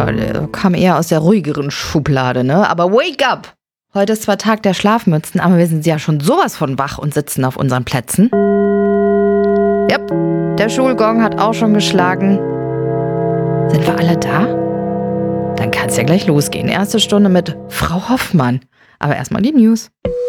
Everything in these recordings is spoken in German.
Ja, der kam eher aus der ruhigeren Schublade, ne? Aber wake up! Heute ist zwar Tag der Schlafmützen, aber wir sind ja schon sowas von wach und sitzen auf unseren Plätzen. Yep, der Schulgong hat auch schon geschlagen. Sind wir alle da? Dann kann es ja gleich losgehen. Erste Stunde mit Frau Hoffmann. Aber erstmal die News.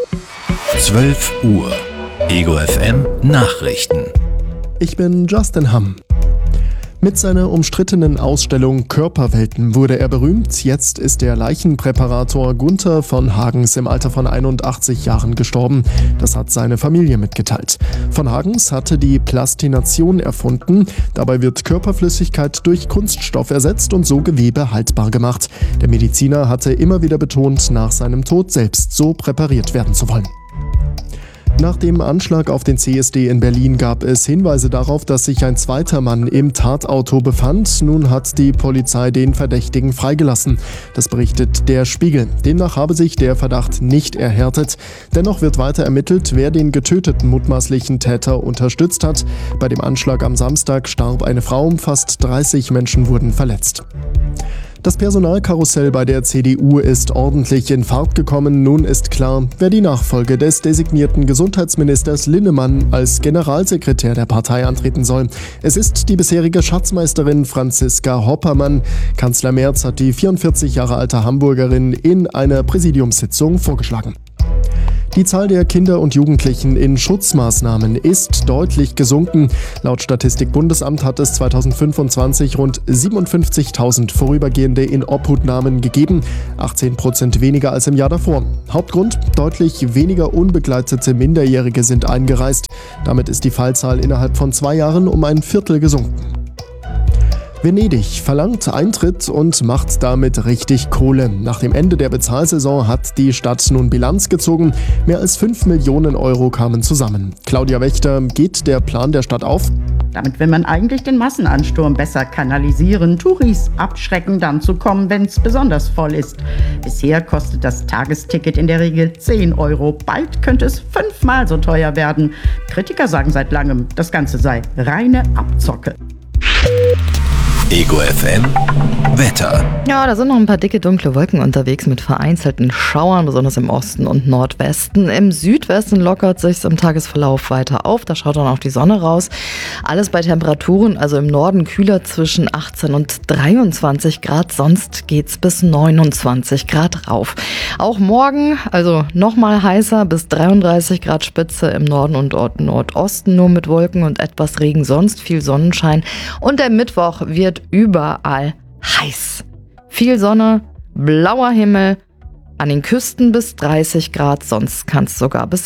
12 Uhr. Ego FM Nachrichten. Ich bin Justin Hamm. Mit seiner umstrittenen Ausstellung Körperwelten wurde er berühmt. Jetzt ist der Leichenpräparator Gunther von Hagens im Alter von 81 Jahren gestorben. Das hat seine Familie mitgeteilt. Von Hagens hatte die Plastination erfunden. Dabei wird Körperflüssigkeit durch Kunststoff ersetzt und so Gewebe haltbar gemacht. Der Mediziner hatte immer wieder betont, nach seinem Tod selbst so präpariert werden zu wollen. Nach dem Anschlag auf den CSD in Berlin gab es Hinweise darauf, dass sich ein zweiter Mann im Tatauto befand. Nun hat die Polizei den Verdächtigen freigelassen. Das berichtet der Spiegel. Demnach habe sich der Verdacht nicht erhärtet. Dennoch wird weiter ermittelt, wer den getöteten mutmaßlichen Täter unterstützt hat. Bei dem Anschlag am Samstag starb eine Frau, fast 30 Menschen wurden verletzt. Das Personalkarussell bei der CDU ist ordentlich in Fahrt gekommen. Nun ist klar, wer die Nachfolge des designierten Gesundheitsministers Linnemann als Generalsekretär der Partei antreten soll. Es ist die bisherige Schatzmeisterin Franziska Hoppermann. Kanzler Merz hat die 44 Jahre alte Hamburgerin in einer Präsidiumssitzung vorgeschlagen. Die Zahl der Kinder und Jugendlichen in Schutzmaßnahmen ist deutlich gesunken. Laut Statistik-Bundesamt hat es 2025 rund 57.000 vorübergehende Inobhutnahmen gegeben, 18% weniger als im Jahr davor. Hauptgrund: deutlich weniger unbegleitete Minderjährige sind eingereist. Damit ist die Fallzahl innerhalb von 2 Jahren um ein Viertel gesunken. Venedig verlangt Eintritt und macht damit richtig Kohle. Nach dem Ende der Bezahlsaison hat die Stadt nun Bilanz gezogen. Mehr als 5 Millionen Euro kamen zusammen. Claudia Wächter, geht der Plan der Stadt auf? Damit will man eigentlich den Massenansturm besser kanalisieren, Touris abschrecken, dann zu kommen, wenn es besonders voll ist. Bisher kostet das Tagesticket in der Regel 10 Euro. Bald könnte es 5-mal so teuer werden. Kritiker sagen seit langem, das Ganze sei reine Abzocke. Ego FM Wetter. Ja, da sind noch ein paar dicke, dunkle Wolken unterwegs mit vereinzelten Schauern, besonders im Osten und Nordwesten. Im Südwesten lockert sich's im Tagesverlauf weiter auf. Da schaut dann auch die Sonne raus. Alles bei Temperaturen, also im Norden kühler zwischen 18 und 23 Grad. Sonst geht's bis 29 Grad rauf. Auch morgen, also nochmal heißer, bis 33 Grad Spitze im Norden und Nordosten, nur mit Wolken und etwas Regen, sonst viel Sonnenschein. Und der Mittwoch wird überall heiß. Viel Sonne, blauer Himmel, an den Küsten bis 30 Grad, sonst kann es sogar bis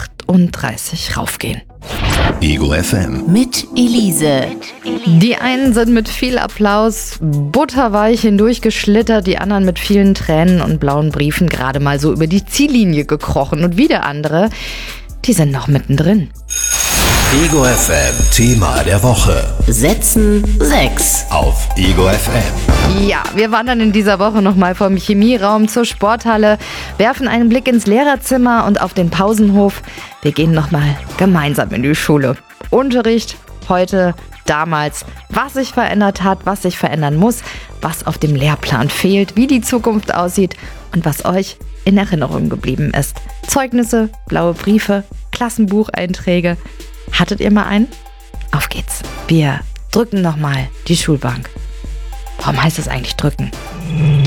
38 raufgehen. Ego FM Mit Elise. Die einen sind mit viel Applaus butterweich hindurchgeschlittert, die anderen mit vielen Tränen und blauen Briefen gerade mal so über die Ziellinie gekrochen. Und wieder andere, die sind noch mittendrin. Ego FM Thema der Woche. Setzen 6. Auf Ego FM. Ja, wir wandern in dieser Woche nochmal vom Chemieraum zur Sporthalle, werfen einen Blick ins Lehrerzimmer und auf den Pausenhof. Wir gehen nochmal gemeinsam in die Schule. Unterricht heute, damals, was sich verändert hat, was sich verändern muss, was auf dem Lehrplan fehlt, wie die Zukunft aussieht und was euch in Erinnerung geblieben ist. Zeugnisse, blaue Briefe, Klassenbucheinträge. Hattet ihr mal einen? Auf geht's. Wir drücken nochmal die Schulbank. Warum heißt das eigentlich drücken?